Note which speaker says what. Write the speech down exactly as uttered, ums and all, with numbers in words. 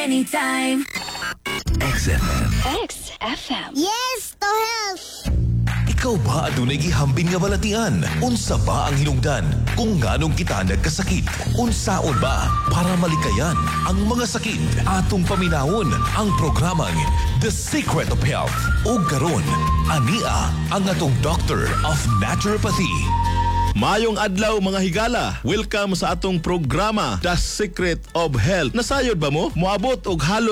Speaker 1: Anytime.
Speaker 2: X F M.
Speaker 3: X F M.
Speaker 4: Yes, to health.
Speaker 2: Ikaw ba adunay gihambin nga balatian? Unsa ba ang hinungdan? Kung nganong kita nagkasakit? Unsaon ba para malikayan ang mga sakit? Atong paminahon ang programang The Secret of Health. O garon, ania ang atong Doctor of Naturopathy.
Speaker 5: Mayong adlaw mga higala. Welcome sa atong programa The Secret of Health. Nasayod ba mo? Moabot og halo